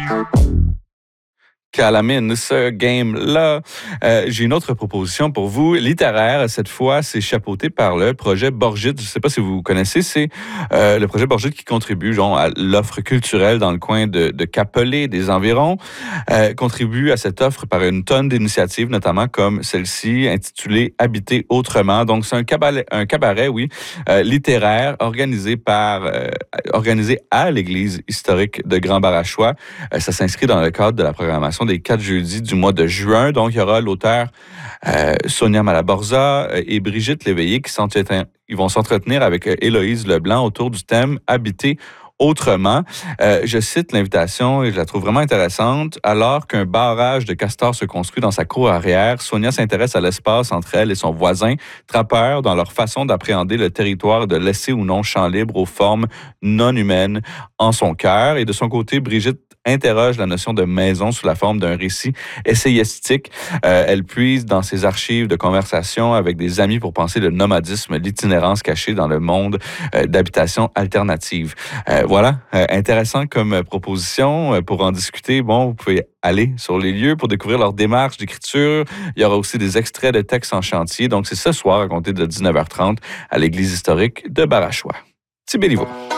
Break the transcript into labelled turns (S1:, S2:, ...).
S1: Calamine, ce game-là. J'ai une autre proposition pour vous, littéraire. Cette fois, c'est chapeauté par le projet Borgite. Je ne sais pas si vous connaissez, c'est le projet Borgite qui contribue à l'offre culturelle dans le coin de Capolé, des environs. Contribue à cette offre par une tonne d'initiatives, notamment comme celle-ci, intitulée Habiter autrement. Donc, c'est un cabaret, oui, littéraire organisé à l'Église historique de Grand-Barachois. Ça s'inscrit dans le cadre de la programmation des 4 jeudis du mois de juin. Donc, il y aura l'auteur Sonia Malaborza et Brigitte Léveillé ils vont s'entretenir avec Héloïse Leblanc autour du thème « Habiter autrement ». Je cite l'invitation et je la trouve vraiment intéressante. Alors qu'un barrage de castors se construit dans sa cour arrière, Sonia s'intéresse à l'espace entre elle et son voisin, trappeur dans leur façon d'appréhender le territoire et de laisser ou non champ libre aux formes non humaines en son cœur. Et de son côté, Brigitte interroge la notion de maison sous la forme d'un récit essayistique. Elle puise dans ses archives de conversation avec des amis pour penser le nomadisme, l'itinérance cachée dans le monde d'habitation alternative. Voilà, intéressant comme proposition. Pour en discuter, vous pouvez aller sur les lieux pour découvrir leur démarche d'écriture. Il y aura aussi des extraits de textes en chantier. Donc, c'est ce soir à compter de 19h30 à l'église historique de Barachois. Petit Béliveau.